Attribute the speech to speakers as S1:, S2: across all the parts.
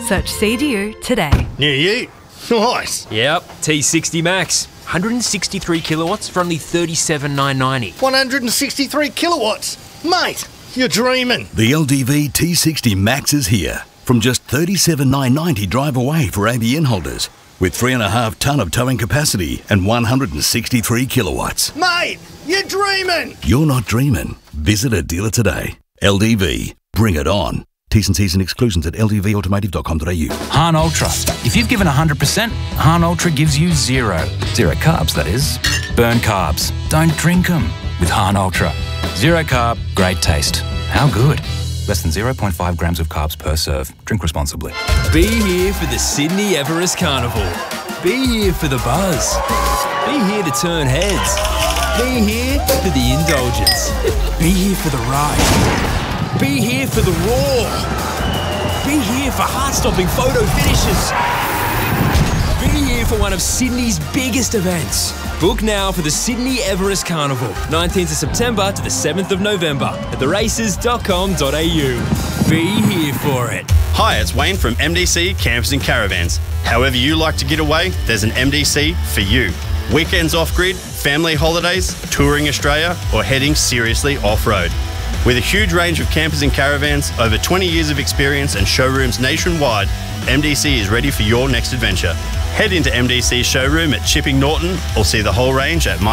S1: Search CDU today.
S2: Near you. Nice.
S3: Yep, T60 Max. 163 kilowatts for only $37,990.
S2: 163 kilowatts. Mate, you're dreaming.
S4: The LDV T60 Max is here. From just $37,990 drive away for ABN holders. With 3.5 tonne of towing capacity and 163 kilowatts.
S2: Mate, you're dreaming.
S4: You're not dreaming. Visit a dealer today. LDV. Bring it on. T's and C's and exclusions at ldvautomotive.com.au.
S5: Hahn Ultra. If you've given 100%, Hahn Ultra gives you zero. Zero carbs, that is. Burn carbs. Don't drink them with Hahn Ultra. Zero carb, great taste. How good? Less than 0.5 grams of carbs per serve. Drink responsibly.
S3: Be here for the Sydney Everest Carnival. Be here for the buzz. Be here to turn heads. Be here for the indulgence. Be here for the ride. Be here for the roar. Be here for heart-stopping photo finishes. Be here for one of Sydney's biggest events. Book now for the Sydney Everest Carnival, 19th of September to the 7th of November at theraces.com.au. Be here for it.
S6: Hi, it's Wayne from MDC Campers and Caravans. However you like to get away, there's an MDC for you. Weekends off-grid, family holidays, touring Australia, or heading seriously off-road. With a huge range of campers and caravans, over 20 years of experience and showrooms nationwide, MDC is ready for your next adventure. Head into MDC's showroom at Chipping Norton or see the whole range at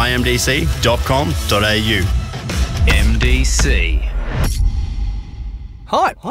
S6: mymdc.com.au.
S3: MDC.
S7: Hype.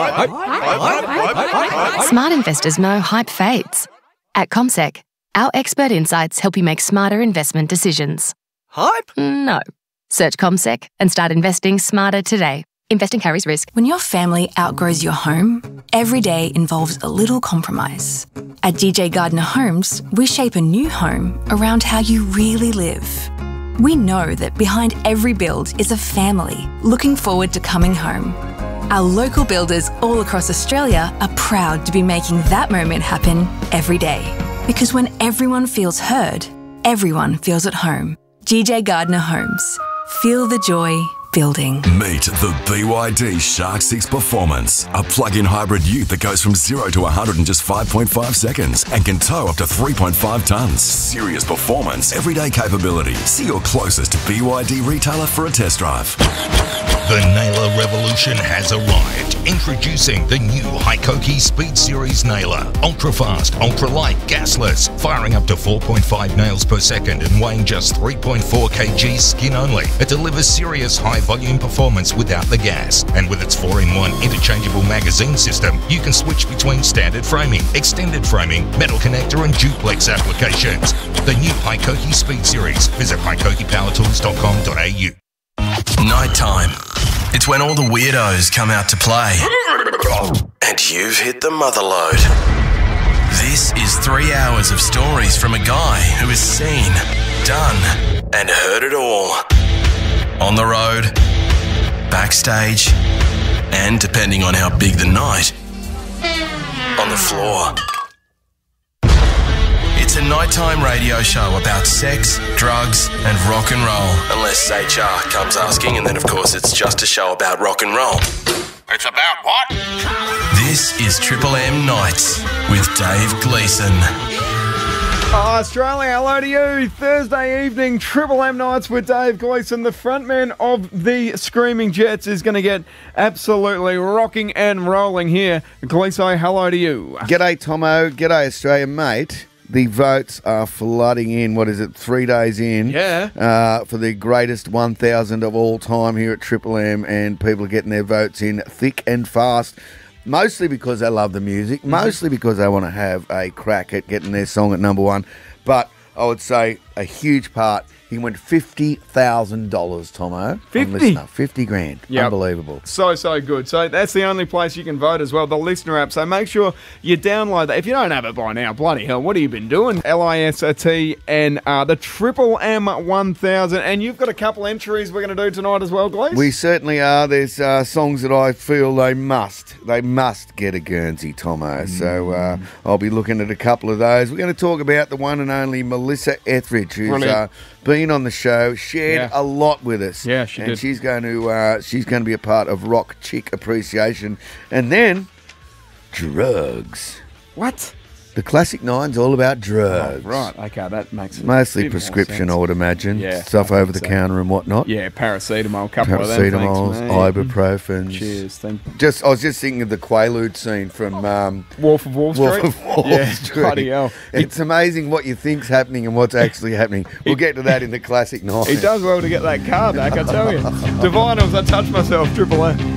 S8: Smart investors know hype fades. At CommSec, our expert insights help you make smarter investment decisions.
S7: Hype?
S8: No. Search CommSec and start investing smarter today. Investing carries risk.
S9: When your family outgrows your home, every day involves a little compromise. At DJ Gardner Homes, we shape a new home around how you really live. We know that behind every build is a family looking forward to coming home. Our local builders all across Australia are proud to be making that moment happen every day. Because when everyone feels heard, everyone feels at home. DJ Gardner Homes. Feel the joy building.
S10: Meet the BYD Shark 6 Performance, a plug-in hybrid ute that goes from 0 to 100 in just 5.5 seconds and can tow up to 3.5 tonnes. Serious performance, everyday capability. See your closest BYD retailer for a test drive.
S11: The Nailer revolution has arrived. Introducing the new Hykoki Speed Series Nailer. Ultra-fast, ultra-light, gasless, firing up to 4.5 nails per second and weighing just 3.4 kg skin only. It delivers serious high-volume performance without the gas. And with its 4-in-1 interchangeable magazine system, you can switch between standard framing, extended framing, metal connector and duplex applications. The new Hykoki Speed Series. Visit hykokipowertools.com.au.
S12: Nighttime. It's when all the weirdos come out to play. And you've hit the mother load. This is 3 hours of stories from a guy who has seen, done, and heard it all. On the road, backstage, and depending on how big the night, on the floor. It's a nighttime radio show about sex, drugs, and rock and roll. Unless HR comes asking, and then of course it's just a show about rock and roll.
S11: It's about what?
S12: This is Triple M Nights with Dave Gleeson.
S13: Australia, hello to you. Thursday evening, Triple M Nights with Dave Gleeson. The frontman of the Screaming Jets is going to get absolutely rocking and rolling here. Gleeson, hello to you.
S14: G'day, Tomo. G'day, Australia, mate. The votes are flooding in. What is it, 3 days in?
S13: Yeah.
S14: For the greatest 1,000 of all time here at Triple M, and people are getting their votes in thick and fast. Mostly because they love the music, mostly because they want to have a crack at getting their song at number one. But I would say a huge part, he went $50,000, Tomo.
S13: 50?
S14: 50 grand.
S13: Yep.
S14: Unbelievable.
S13: So good. So that's the only place you can vote as well, the Listener app. So make sure you download that. If you don't have it by now, bloody hell, what have you been doing? LIST and the Triple M 1000. And you've got a couple entries we're going to do tonight as well, Glees?
S14: We certainly are. There's songs that I feel they must get a Guernsey, Tomo. So I'll be looking at a couple of those. We're going to talk about the one and only Melissa Etheridge, who's been on the show, shared a lot with us.
S13: Yeah, she did.
S14: She's going to be a part of Rock Chick Appreciation. And then drugs.
S13: What?
S14: The Classic 9's all about drugs.
S13: Oh, right, okay, that makes it
S14: Mostly
S13: a bit more
S14: prescription,
S13: sense.
S14: I would imagine.
S13: Yeah,
S14: Stuff
S13: I
S14: over the
S13: think so.
S14: counter and whatnot.
S13: Yeah, paracetamol, a couple of them.
S14: Paracetamols, ibuprofens.
S13: Cheers, thank you.
S14: I was just thinking of the Quaalude scene from
S13: Wolf of Wall Street.
S14: Wolf of Wall
S13: Yeah,
S14: Street.
S13: bloody hell.
S14: It's amazing what you think's happening and what's actually happening. We'll get to that in the Classic 9.
S13: He does well to get that car back, I tell you. Divinals, I touch myself, Triple M.